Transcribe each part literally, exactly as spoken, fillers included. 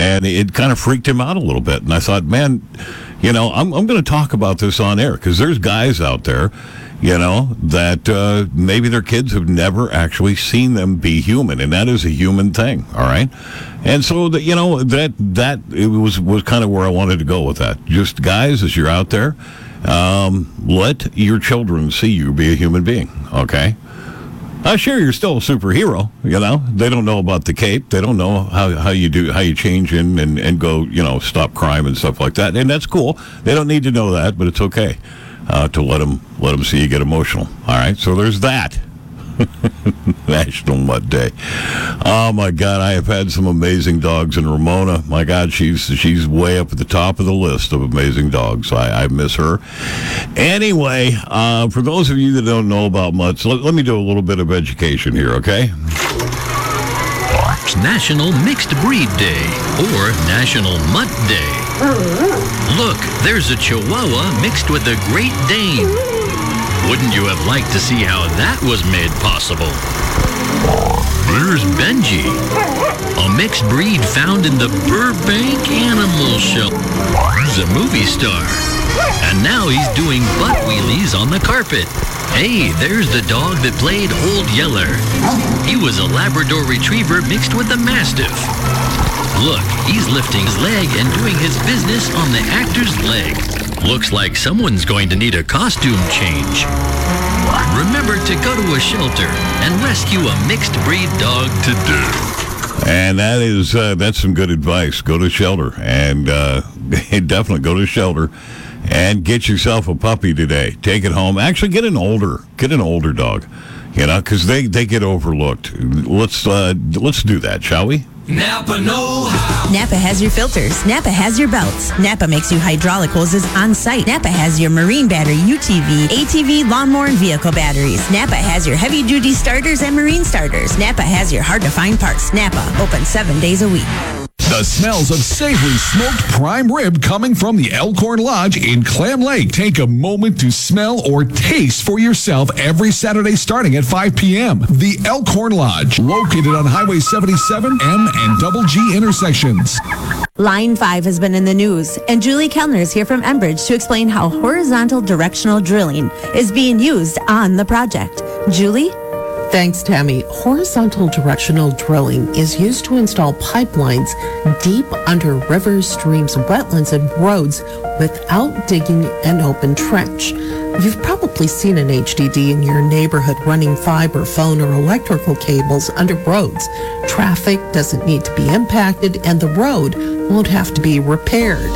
and it kind of freaked him out a little bit. And I thought, man, you know, I'm, I'm going to talk about this on air because there's guys out there, you know, that uh, maybe their kids have never actually seen them be human, and that is a human thing, all right? And so, that, you know, that that it was, was kind of where I wanted to go with that. Just, guys, as you're out there, um, let your children see you be a human being, okay? Uh, sure, you're still a superhero, you know. They don't know about the cape. They don't know how, how you do how you change in and, and go, you know, stop crime and stuff like that. And that's cool. They don't need to know that, but it's okay uh, to let them, let them see you get emotional. All right, so there's that. National Mutt Day. Oh my God, I have had some amazing dogs, and Ramona, my God, she's she's way up at the top of the list of amazing dogs. I, I miss her. Anyway, uh, for those of you that don't know about mutts, let, let me do a little bit of education here, okay? National Mixed Breed Day or National Mutt Day. Look, there's a Chihuahua mixed with a Great Dane. Wouldn't you have liked to see how that was made possible? There's Benji, a mixed breed found in the Burbank Animal Shelter. He's a movie star, and now he's doing butt wheelies on the carpet. Hey, there's the dog that played Old Yeller. He was a Labrador Retriever mixed with a Mastiff. Look, he's lifting his leg and doing his business on the actor's leg. Looks like someone's going to need a costume change. Remember to go to a shelter and rescue a mixed breed dog today. And that is uh, that's some good advice. Go to shelter, and uh, definitely go to shelter and get yourself a puppy today. Take it home. Actually, get an older, get an older dog. You know, because they, they get overlooked. Let's uh, let's do that, shall we? Napa know-how. Napa has your filters. Napa has your belts. Napa makes you hydraulic hoses on site. Napa has your marine battery, U T V, A T V, lawnmower, and vehicle batteries. Napa has your heavy-duty starters and marine starters. Napa has your hard-to-find parts. Napa, open seven days a week. The smells of savory smoked prime rib coming from the Elkhorn Lodge in Clam Lake. Take a moment to smell or taste for yourself every Saturday starting at five p.m. The Elkhorn Lodge, located on Highway seventy-seven, M and Double G intersections. Line five has been in the news, and Julie Kellner is here from Enbridge to explain how horizontal directional drilling is being used on the project. Julie? Thanks, Tammy. Horizontal directional drilling is used to install pipelines deep under rivers, streams, wetlands, and roads without digging an open trench. You've probably seen an H D D in your neighborhood running fiber, phone, or electrical cables under roads. Traffic doesn't need to be impacted, and the road won't have to be repaired.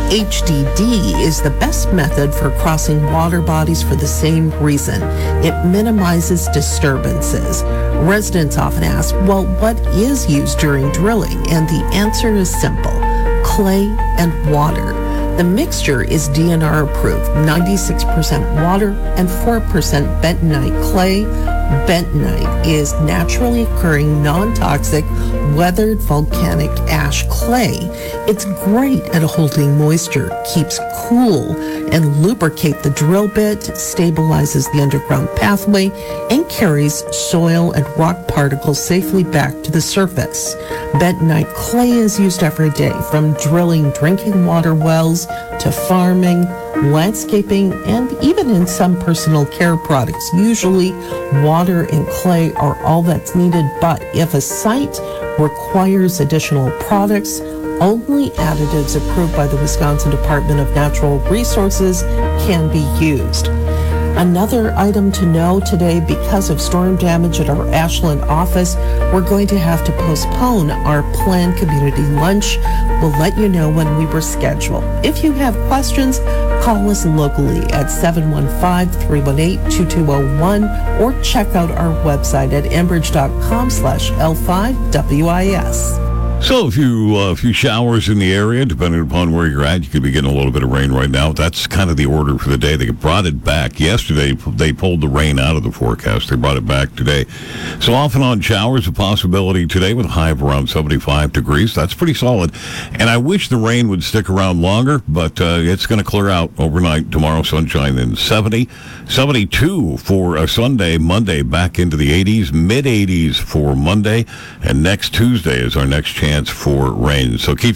H D D is the best method for crossing water bodies for the same reason. It minimizes disturbances. Residents often ask, well, what is used during drilling? And the answer is simple: clay and water. The mixture is D N R approved, ninety-six percent water and four percent bentonite clay. Bentonite is naturally occurring, non-toxic, weathered volcanic ash clay. It's great at holding moisture, keeps cool, and lubricate the drill bit, stabilizes the underground pathway, and carries soil and rock particles safely back to the surface. Bentonite clay is used every day, from drilling drinking water wells to farming, landscaping, and even in some personal care products. Usually, water and clay are all that's needed, but if a site requires additional products, only additives approved by the Wisconsin Department of Natural Resources can be used. Another item to know today: because of storm damage at our Ashland office, we're going to have to postpone our planned community lunch. We'll let you know when we reschedule. If you have questions, call us locally at seven one five, three one eight, two two zero one or check out our website at enbridge.com slash L5WIS. So a few, uh, few showers in the area, depending upon where you're at. You could be getting a little bit of rain right now. That's kind of the order for the day. They brought it back. Yesterday, they pulled the rain out of the forecast. They brought it back today. So off and on showers, a possibility today with a high of around seventy-five degrees. That's pretty solid. And I wish the rain would stick around longer, but uh, it's going to clear out overnight. Tomorrow, sunshine, then seventy. seventy-two for a Sunday. Monday, back into the eighties. mid eighties for Monday. And next Tuesday is our next chance for rain. So keep